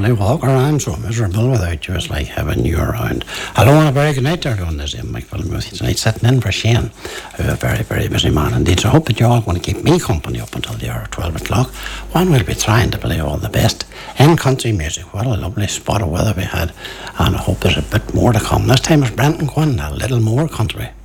literally walk around so miserable without you. It's like having you around. Hello and a very good night there doing this in Mike Williams tonight, sitting in for Shane, a very, very busy man indeed. So I hope that you all going to keep me company up until the hour of 12 o'clock when we'll be trying to play all the best in country music. What a lovely spot of weather we had, and I hope there's a bit more to come. This time it's Brenton Quinn, a little more country.